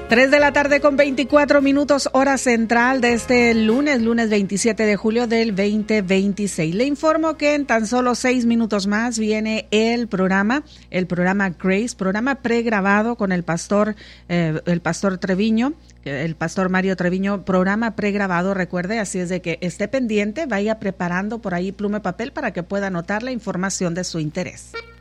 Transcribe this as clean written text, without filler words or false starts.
3 de la tarde con 24 minutos, hora central de este lunes 27 de julio del 2026. Le informo que en tan solo 6 minutos más viene el programa Grace, programa pregrabado con el pastor Treviño, el pastor Mario Treviño, programa pregrabado, recuerde, así es de que esté pendiente, vaya preparando por ahí pluma y papel para que pueda anotar la información de su interés.